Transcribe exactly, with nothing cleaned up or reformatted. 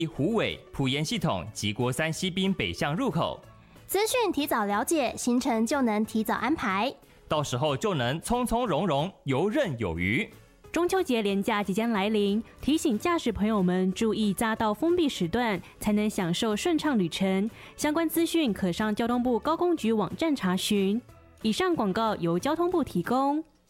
虎尾、埔盐系统及国三西滨北向入口。 资讯提早了解，行程就能提早安排， 到时候就能从从容容、游刃有余。 中秋节连假即将来临，提醒驾驶朋友们注意匝道封闭时段，才能享受顺畅旅程。相关资讯可上交通部高工局网站查询。以上广告由交通部提供。